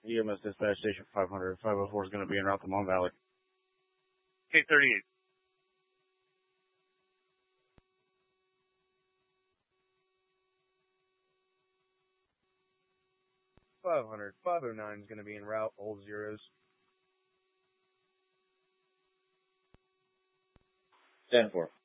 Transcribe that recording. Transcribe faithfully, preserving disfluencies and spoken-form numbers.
E M S dispatch station five hundred. five oh four is going to be en route to Mon Valley. K thirty-eight. five hundred. five oh nine is going to be en route, all zeros. ten four.